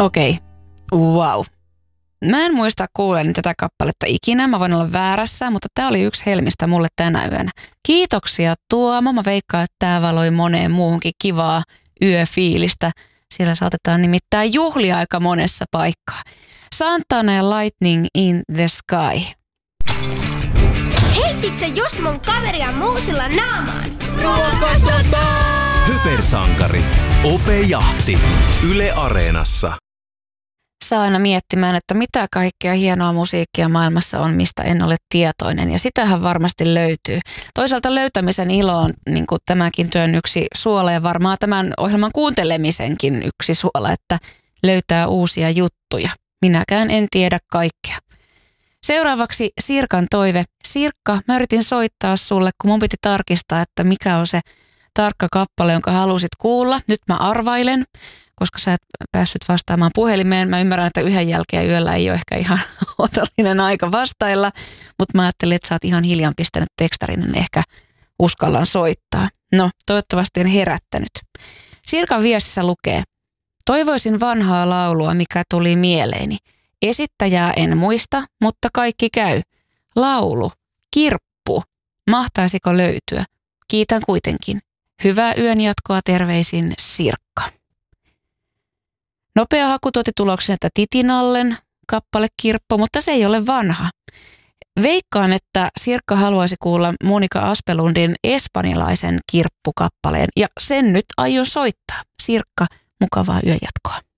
Okei. Wow. Mä en muista kuuleni tätä kappaletta ikinä, mä voin olla väärässä, mutta tää oli yksi helmistä mulle tänä yönä. Kiitoksia Tuomo, mä veikkaan, että tää valoi moneen muuhunkin kivaa yöfiilistä. Siellä saatetaan nimittäin juhlia aika monessa paikkaa. Santana ja Lightning in the Sky. Heitit sä just mun kaveria muusilla naamaan? Ruokasota! Hypersankari. Ope Jahti. Yle Areenassa. Saa aina miettimään, että mitä kaikkea hienoa musiikkia maailmassa on, mistä en ole tietoinen. Ja sitähän varmasti löytyy. Toisaalta löytämisen ilo on niin kuin tämäkin työn yksi suola ja varmaan tämän ohjelman kuuntelemisenkin yksi suola, että löytää uusia juttuja. Minäkään en tiedä kaikkea. Seuraavaksi Sirkan toive. Sirkka, mä yritin soittaa sulle, kun mun piti tarkistaa, että mikä on se tarkka kappale, jonka halusit kuulla. Nyt mä arvailen, koska sä et päässyt vastaamaan puhelimeen. Mä ymmärrän, että yhden jälkeen yöllä ei ole ehkä ihan otollinen aika vastailla, mutta mä ajattelin, että sä oot ihan hiljan pistänyt tekstarin, niin ehkä uskallan soittaa. No, toivottavasti en herättänyt. Sirkan viestissä lukee: toivoisin vanhaa laulua, mikä tuli mieleeni. Esittäjää en muista, mutta kaikki käy. Laulu, kirppu. Mahtaisiko löytyä? Kiitän kuitenkin. Hyvää yön jatkoa, terveisin Sirkka. Nopea haku tuoti tuloksen, että Titinallen kappale Kirppu, mutta se ei ole vanha. Veikkaan, että Sirkka haluaisi kuulla Monika Aspelundin espanjalaisen kirppukappaleen ja sen nyt aion soittaa. Sirkka, mukavaa yön jatkoa.